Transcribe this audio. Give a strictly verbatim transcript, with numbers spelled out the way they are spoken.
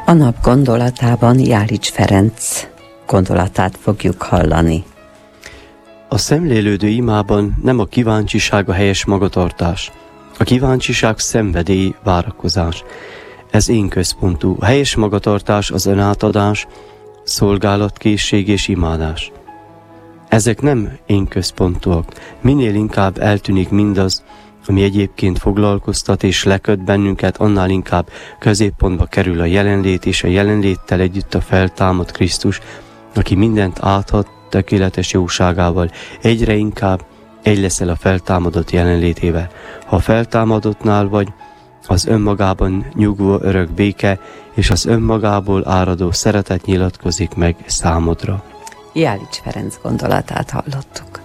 A nap gondolatában Jálics Ferenc gondolatát fogjuk hallani. A szemlélődő imában nem a kíváncsiság a helyes magatartás. A kíváncsiság szenvedély, várakozás. Ez én központú. A helyes magatartás az önátadás, szolgálatkészség és imádás. Ezek nem én központúak. Minél inkább eltűnik mindaz, ami egyébként foglalkoztat és leköt bennünket, annál inkább középpontba kerül a jelenlét, és a jelenléttel együtt a feltámadt Krisztus, aki mindent áthat tökéletes jóságával, egyre inkább egy leszel a feltámadott jelenlétével. Ha a feltámadottnál vagy, az önmagában nyugvó örök béke és az önmagából áradó szeretet nyilatkozik meg számodra. Jálics Ferenc gondolatát hallottuk.